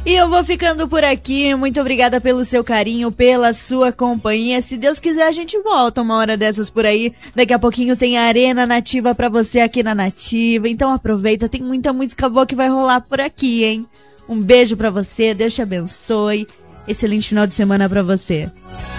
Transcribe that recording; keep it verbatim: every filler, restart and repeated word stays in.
E eu vou ficando por aqui. Muito obrigada pelo seu carinho, pela sua companhia. Se Deus quiser, a gente volta uma hora dessas por aí. Daqui a pouquinho tem a Arena Nativa pra você aqui na Nativa. Então aproveita, tem muita música boa que vai rolar por aqui, hein? Um beijo pra você, Deus te abençoe. Excelente final de semana pra você.